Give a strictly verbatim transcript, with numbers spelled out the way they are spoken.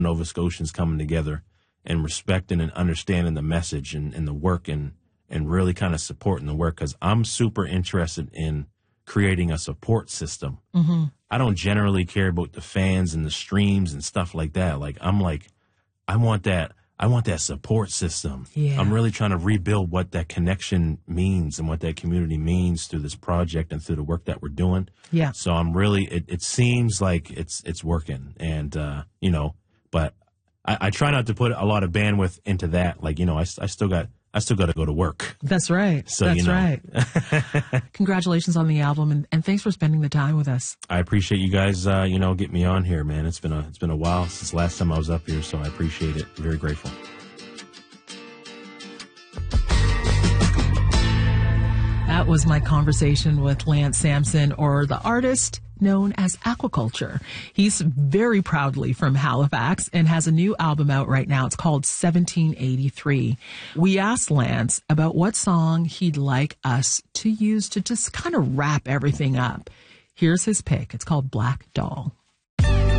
Nova Scotians coming together and respecting and understanding the message and, and the work and, and really kind of supporting the work, because I'm super interested in creating a support system. Mm-hmm. I don't generally care about the fans and the streams and stuff like that. Like, I'm like, I want that. I want that support system. Yeah. I'm really trying to rebuild what that connection means and what that community means through this project and through the work that we're doing. Yeah. So I'm really, it, it seems like it's, it's working. And, uh, you know, but I, I try not to put a lot of bandwidth into that. Like, you know, I, I still got, I still got to go to work. That's right. So, That's you know. right. Congratulations on the album, and, and thanks for spending the time with us. I appreciate you guys, uh, you know, get me on here, man. It's been a, it's been a while since last time I was up here, so I appreciate it. Very grateful. That was my conversation with Lance Sampson, or the artist known as Aquaculture. He's very proudly from Halifax and has a new album out right now. It's called seventeen eighty-three. We asked Lance about what song he'd like us to use to just kind of wrap everything up. Here's his pick. It's called Black Doll.